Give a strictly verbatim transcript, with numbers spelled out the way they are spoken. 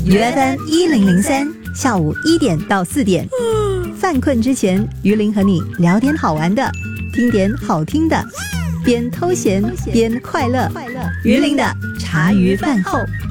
U F M 一零零三，下午一点到四点，犯困之前，于林和你聊点好玩的，听点好听的，边偷闲边快乐。于林的茶余饭后。